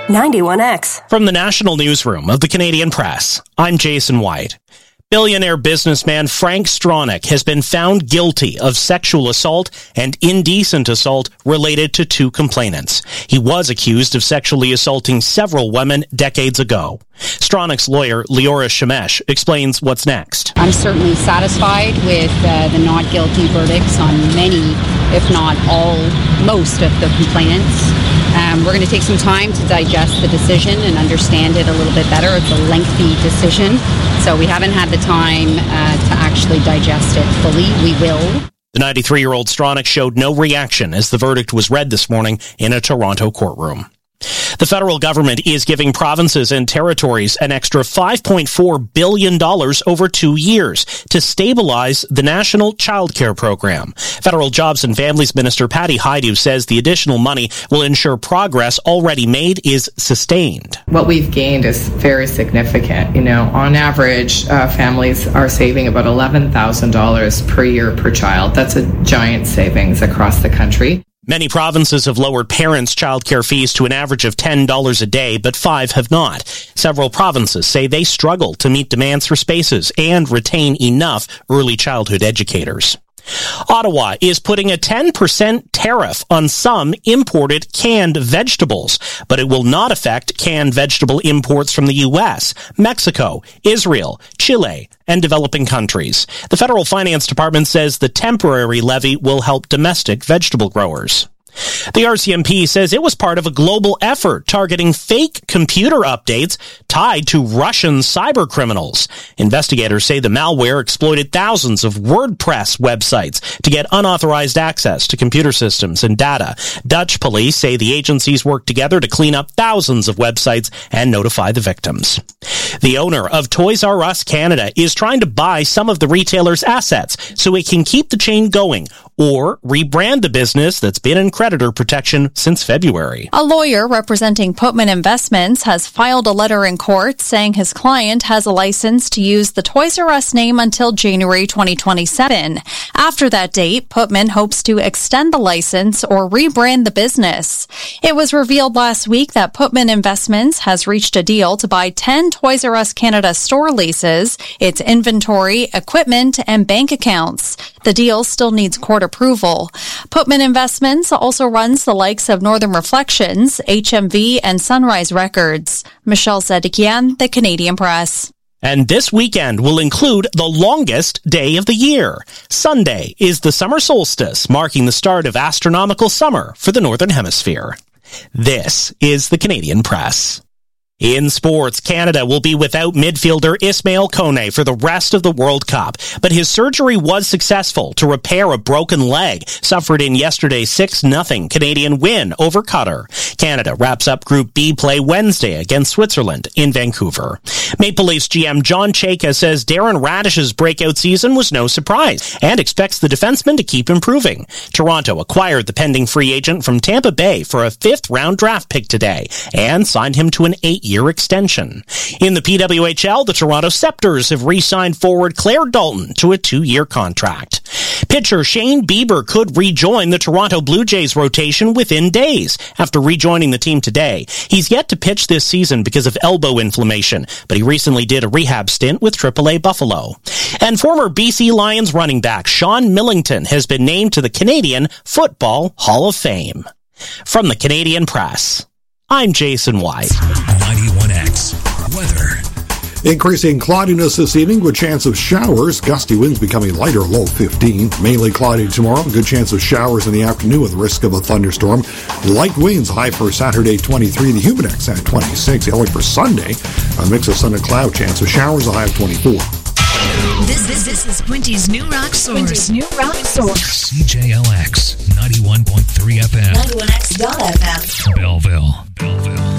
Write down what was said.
91X. From the National Newsroom of the Canadian Press, I'm Jason White. Billionaire businessman Frank Stronach has been found guilty of sexual assault and indecent assault related to two complainants. He was accused of sexually assaulting several women decades ago. Stronach's lawyer, Leora Shemesh, explains what's next. I'm certainly satisfied with the not guilty verdicts on many, if not all, most of the complainants. We're going to take some time to digest the decision and understand it a little bit better. It's a lengthy decision, so we haven't had the time to actually digest it fully. We will. The 93-year-old Stronach showed no reaction as the verdict was read this morning in a Toronto courtroom. The federal government is giving provinces and territories an extra $5.4 billion over 2 years to stabilize the National Child Care Program. Federal Jobs and Families Minister Patty Hajdu says the additional money will ensure progress already made is sustained. What we've gained is very significant. On average, families are saving about $11,000 per year per child. That's a giant savings across the country. Many provinces have lowered parents' childcare fees to an average of $10 a day, but 5 have not. Several provinces say they struggle to meet demands for spaces and retain enough early childhood educators. Ottawa is putting a 10% tariff on some imported canned vegetables, but it will not affect canned vegetable imports from the U.S., Mexico, Israel, Chile, and developing countries. The Federal Finance Department says the temporary levy will help domestic vegetable growers. The RCMP says it was part of a global effort targeting fake computer updates tied to Russian cybercriminals. Investigators say the malware exploited thousands of WordPress websites to get unauthorized access to computer systems and data. Dutch police say the agencies worked together to clean up thousands of websites and notify the victims. The owner of Toys R Us Canada is trying to buy some of the retailer's assets so it can keep the chain going or rebrand the business that's been in creditor protection since February. A lawyer representing Putman Investments has filed a letter in court saying his client has a license to use the Toys R Us name until January 2027. After that date, Putman hopes to extend the license or rebrand the business. It was revealed last week that Putman Investments has reached a deal to buy 10 Toys R Us Canada store leases, its inventory, equipment, and bank accounts. The deal still needs court approval. Putman Investments also runs the likes of Northern Reflections, HMV, and Sunrise Records. Michelle Zedekian, The Canadian Press. And this weekend will include the longest day of the year. Sunday is the summer solstice, marking the start of astronomical summer for the Northern Hemisphere. This is The Canadian Press. In sports, Canada will be without midfielder Ismail Kone for the rest of the World Cup, but his surgery was successful to repair a broken leg suffered in yesterday's 6-0 Canadian win over Qatar. Canada wraps up Group B play Wednesday against Switzerland in Vancouver. Maple Leafs GM John Chayka says Darren Radish's breakout season was no surprise and expects the defenseman to keep improving. Toronto acquired the pending free agent from Tampa Bay for a 5th-round draft pick today and signed him to an 8-year extension. In the PWHL, the Toronto Scepters have re-signed forward Claire Dalton to a 2-year contract. Pitcher Shane Bieber could rejoin the Toronto Blue Jays rotation within days after rejoining the team today. He's yet to pitch this season because of elbow inflammation, but he recently did a rehab stint with AAA Buffalo. And former BC Lions running back Sean Millington has been named to the Canadian Football Hall of Fame. From the Canadian Press, I'm Jason White. 91X weather. Increasing cloudiness this evening with chance of showers. Gusty winds becoming lighter, low 15. Mainly cloudy tomorrow. Good chance of showers in the afternoon with risk of a thunderstorm. Light winds, high for Saturday 23. The humidex at 26. The outlook for Sunday, a mix of sun and cloud. Chance of showers, a high of 24. This is Quinty's New Rock Source. CJLX 91.3 FM. 91X.FM. Belleville.